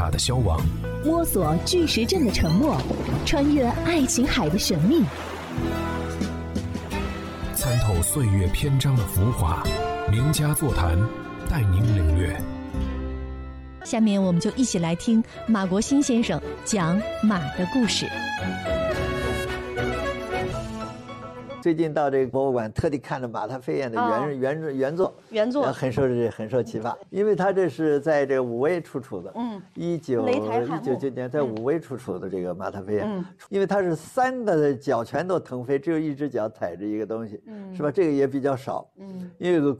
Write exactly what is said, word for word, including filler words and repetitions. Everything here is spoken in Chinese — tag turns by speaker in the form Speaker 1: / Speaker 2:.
Speaker 1: 塔的消亡，
Speaker 2: 摸索巨石阵的沉默，穿越爱琴海的神秘，
Speaker 1: 参透岁月篇章的浮华。名家座谈，带您领略。
Speaker 2: 下面我们就一起来听马国兴先生讲马的故事。
Speaker 3: 最近到这个博物馆，特地看了马太飞燕的原、哦、原原作，
Speaker 4: 原作
Speaker 3: 很受很受启发，因为他这是在这个武威出土的，嗯，一九一九九年在武威出土的这个马太飞燕，嗯，因为它是三个脚全都腾飞，只有一只脚踩着一个东西，嗯，是吧？这个也比较少，嗯，因为有个